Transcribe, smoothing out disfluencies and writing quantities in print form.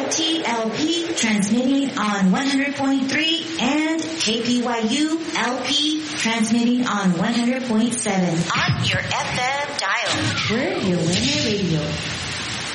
WTLP transmitting on 100.3 and KPYU LP transmitting on 100.7 on your FM dial. We're your